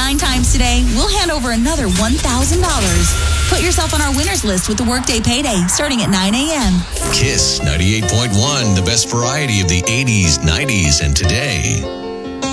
9 times today, we'll hand over another $1,000. Put yourself on our winners list with the Workday Payday starting at 9 a.m. Kiss 98.1, the best variety of the 80s, 90s, and today.